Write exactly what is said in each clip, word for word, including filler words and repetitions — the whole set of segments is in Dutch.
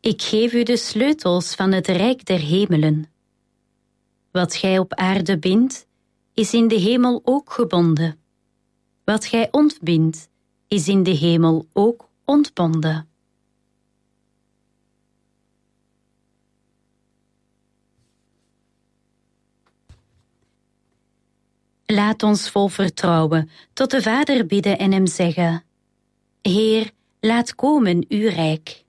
Ik geef u de sleutels van het rijk der hemelen. Wat gij op aarde bindt, is in de hemel ook gebonden. Wat gij ontbindt, is in de hemel ook ontbonden. Laat ons vol vertrouwen tot de Vader bidden en hem zeggen: Heer, laat komen uw rijk.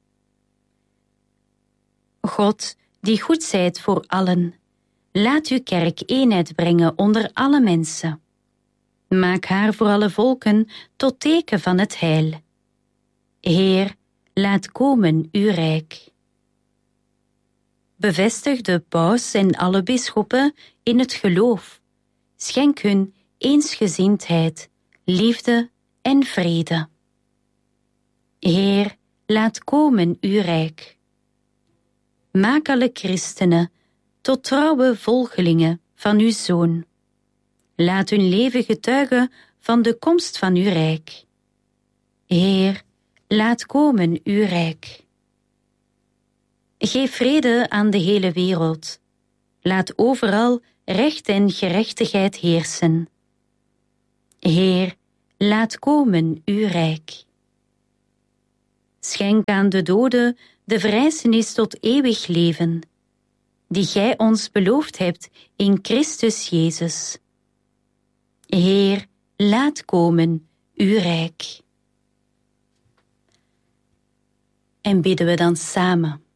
God, die goed zijt voor allen, laat uw kerk eenheid brengen onder alle mensen. Maak haar voor alle volken tot teken van het heil. Heer, laat komen uw rijk. Bevestig de paus en alle bisschoppen in het geloof. Schenk hun eensgezindheid, liefde en vrede. Heer, laat komen uw rijk. Maak alle christenen tot trouwe volgelingen van uw Zoon. Laat hun leven getuigen van de komst van uw rijk. Heer, laat komen uw rijk. Geef vrede aan de hele wereld. Laat overal recht en gerechtigheid heersen. Heer, laat komen uw rijk. Schenk aan de doden de verrijzenis tot eeuwig leven, die gij ons beloofd hebt in Christus Jezus. Heer, laat komen uw rijk. En bidden we dan samen.